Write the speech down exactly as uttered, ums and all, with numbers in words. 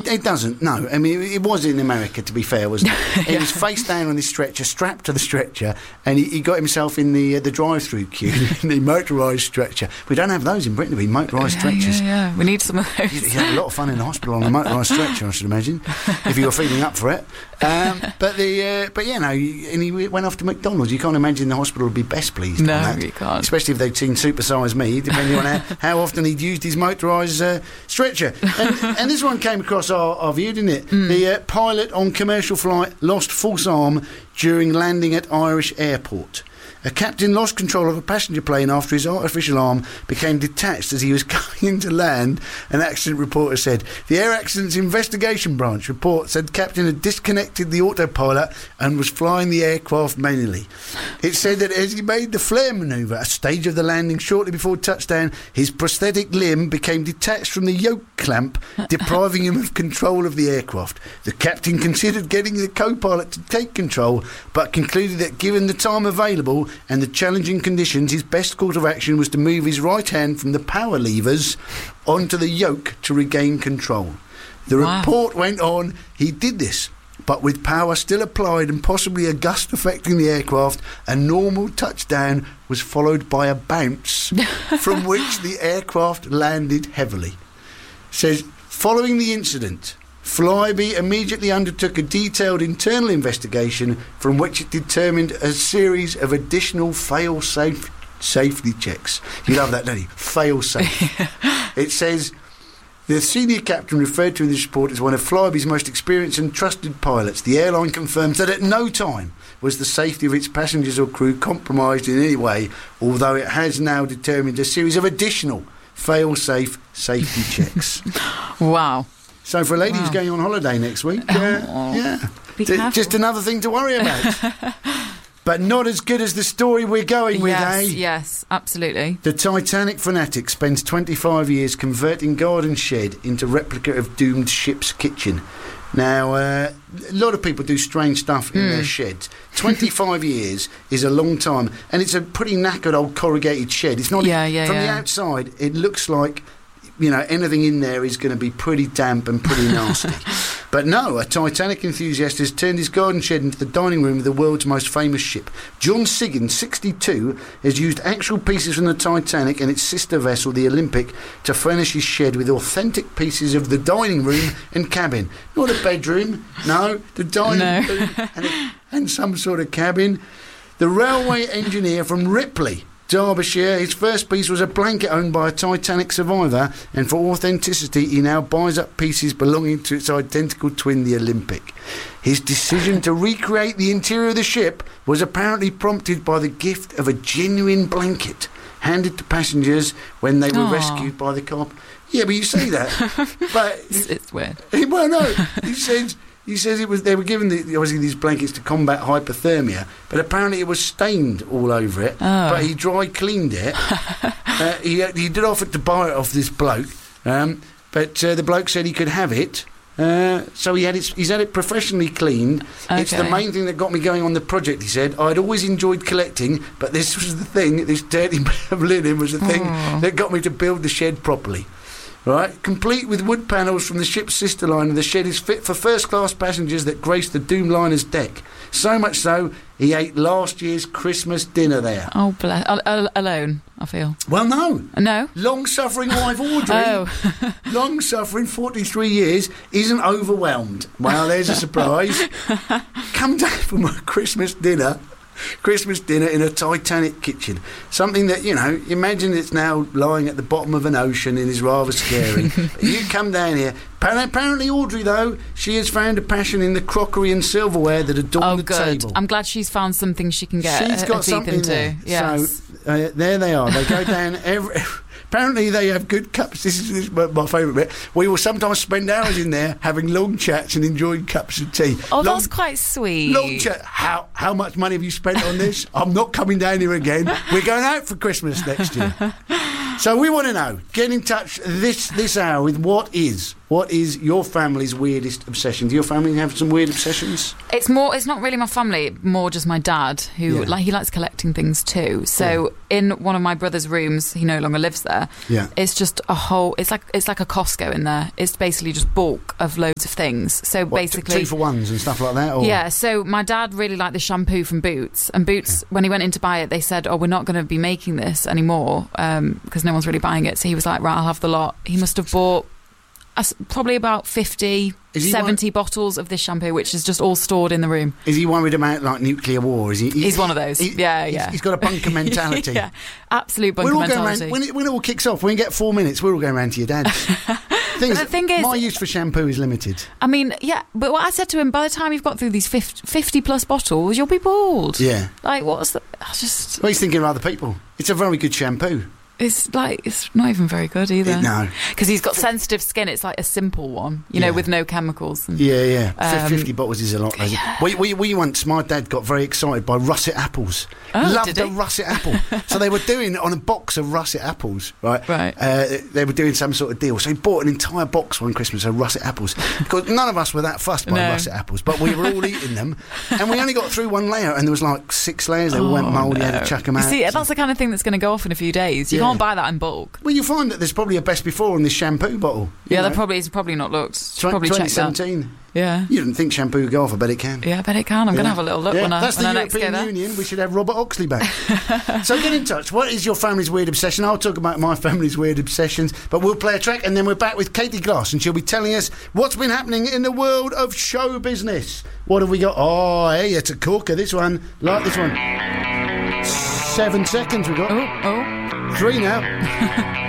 It, it doesn't, no. I mean, it was in America, to be fair, wasn't it? He Yeah. was face down on this stretcher, strapped to the stretcher, and he, he got himself in the uh, the drive-through queue, in the motorised stretcher. We don't have those in Britain, do we? Motorised Yeah, stretchers. yeah, yeah. We need some of those. You you had a lot of fun in the hospital on a motorised stretcher, I should imagine, if you were feeling up for it. Um, but the uh, but yeah, no, he- and he went off to McDonald's. You can't imagine the hospital would be best pleased No, on that. you can't. Especially if they'd seen Super Size Me, depending on how, how often he'd used his motorised uh, stretcher. And, and this one came across our, our view, didn't it? Mm. The uh, pilot on commercial flight lost false arm during landing at Irish airport. A captain lost control of a passenger plane after his artificial arm became detached as he was going into land, an accident reporter said. The Air Accidents Investigation Branch report said the captain had disconnected the autopilot and was flying the aircraft manually. It said that as he made the flare manoeuvre, a stage of the landing shortly before touchdown, his prosthetic limb became detached from the yoke clamp, depriving him of control of the aircraft. The captain considered getting the co-pilot to take control, but concluded that given the time available and the challenging conditions, his best course of action was to move his right hand from the power levers onto the yoke to regain control. The Wow. report went on, he did this, but with power still applied and possibly a gust affecting the aircraft, a normal touchdown was followed by a bounce from which the aircraft landed heavily. Says, following the incident, Flybe immediately undertook a detailed internal investigation from which it determined a series of additional fail-safe safety checks. You love that, don't you? Fail-safe. It says, the senior captain referred to in this report as one of Flybe's most experienced and trusted pilots. The airline confirms that at no time was the safety of its passengers or crew compromised in any way, although it has now determined a series of additional fail-safe safety checks. Wow. So for a lady who's Wow. going on holiday next week, uh, Oh. yeah, Be D- careful. just another thing to worry about. But not as good as the story we're going with, Yes, eh? yes, absolutely. The Titanic fanatic spends twenty-five years converting garden shed into replica of doomed ship's kitchen. Now, uh, a lot of people do strange stuff in Hmm. their sheds. twenty-five years is a long time, and it's a pretty knackered old corrugated shed. It's not Yeah, yeah, from the yeah. outside. It looks like, you know, anything in there is going to be pretty damp and pretty nasty. But no, a Titanic enthusiast has turned his garden shed into the dining room of the world's most famous ship. John Siggins, sixty-two, has used actual pieces from the Titanic and its sister vessel, the Olympic, to furnish his shed with authentic pieces of the dining room and cabin. Not a bedroom, no, the dining No. room and, a, and some sort of cabin. The railway engineer from Ripley, Derbyshire, his first piece was a blanket owned by a Titanic survivor, and for authenticity he now buys up pieces belonging to its identical twin, the Olympic. His decision to recreate the interior of the ship was apparently prompted by the gift of a genuine blanket handed to passengers when they were Aw. rescued by the cop. Yeah, but you say that. But It's, it's weird. well, no, he says he says it was they were given the, obviously these blankets to combat hypothermia, but apparently it was stained all over it. Oh. But he dry cleaned it. uh, he he did offer to buy it off this bloke, um, but uh, the bloke said he could have it. Uh, so he had it, he's had it professionally cleaned. It's the Okay. main thing that got me going on the project, he said. I'd always enjoyed collecting, but this was the thing, this dirty bit of linen was the thing Oh. that got me to build the shed properly. Right, complete with wood panels from the ship's sister liner, the shed is fit for first-class passengers that grace the doomed liner's deck. So much so, he ate last year's Christmas dinner there. Oh, bless. Al- al- alone, I feel. Well, no. No? Long-suffering wife Audrey, Oh. long-suffering forty-three years, isn't overwhelmed. Well, there's a surprise. Come down from a Christmas dinner. Christmas dinner in a Titanic kitchen. Something that, you know, imagine it's now lying at the bottom of an ocean and is rather scary. But you come down here. Apparently, Audrey, though, she has found a passion in the crockery and silverware that adorn Oh, the good. table. I'm glad she's found something she can get She's her, got her teeth something into. there. Yes. So uh, there they are. They go down every... Apparently they have good cups. This is, this is my my favourite bit. We will sometimes spend hours in there having long chats and enjoying cups of tea. Oh, long, that's quite sweet. long chat. How how much money have you spent on this? I'm not coming down here again. We're going out for Christmas next year. So we want to know. Get in touch this this hour with what is what is your family's weirdest obsession? Do your family have some weird obsessions? It's more. It's not really my family. More just my dad, who Yeah. like he likes collecting things too. So in one of my brother's rooms, he no longer lives there. Yeah. It's just a whole. It's like it's like a Costco in there. It's basically just bulk of loads of things. So What, t- basically, two for ones and stuff like that. Or? yeah. So my dad really liked the shampoo from Boots, and Boots when he went in to buy it, they said, "Oh, we're not going to be making this anymore um, because no one's really buying it." So he was like, "Right, I'll have the lot." He must have bought. As- probably about fifty, Is he seventy bottles of this shampoo, which is just all stored in the room. Is he worried about like nuclear war? Is he? he- He's one of those. he- Yeah, he's- yeah. He's got a bunker mentality. Yeah, absolute bunker We're all going mentality. round, when, it, when it all kicks off, we can get four minutes, we're all going round to your dad's. thing But the thing is- my use for shampoo is limited. I mean, yeah, but what I said to him, by the time you've got through these fifty, fifty plus bottles, you'll be bored. Yeah. Like, what's the... I just... Well, he's thinking of other people. It's a very good shampoo. It's like, it's not even very good either. It- no. Because he's got sensitive skin. It's like a simple one, you know, Yeah. with no chemicals. And, Yeah, yeah. F- Um, fifty bottles is a lot. Lazy. We, we, we once, my dad got very excited by russet apples. Oh, Loved did a he? russet apple. So they were doing on a box of russet apples, right? Right. Uh, they were doing some sort of deal. So he bought an entire box one Christmas of russet apples. Because none of us were that fussed by No. russet apples, but we were all eating them. And we only got through one layer, and there was like six layers. They all went Oh, mouldy, had no. to chuck them You out. see, that's the kind of thing that's going to go off in a few days. You Yeah. can't buy that in bulk. Well, you find that there's probably a best before on this shampoo bottle. Yeah, You that know, probably is probably not looked. twen- Probably check that. twenty seventeen. Yeah. You didn't think shampoo would go off, I bet it can. Yeah, I bet it can. I'm going to Yeah. have a little look Yeah, when I, that's when the I next go European there. Union. We should have Robert Oxley back. So get in touch. What is your family's weird obsession? I'll talk about my family's weird obsessions, but we'll play a track and then we're back with Katie Glass and she'll be telling us what's been happening in the world of show business. What have we got? Oh, hey, it's a corker, this one. Like this one. Seven seconds we got. Oh, oh. Three now.